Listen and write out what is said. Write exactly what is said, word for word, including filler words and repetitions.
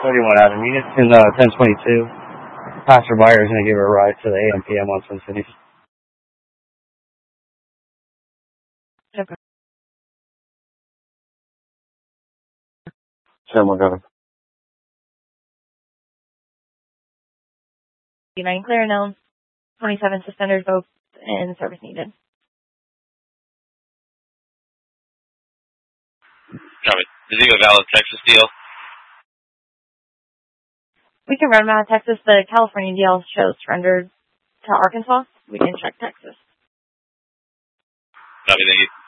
thirty-one Avenue. It's in uh, ten twenty-two. Pastor Byers going to give her a ride to the A M P M on Sun City. Okay. Sam Montgomery. nine clear now. twenty-seven suspenders both and service needed. Copy. Is he a valid Texas deal? We can run him out of Texas. The California D L shows surrendered to Arkansas. We can check Texas. Copy, thank you.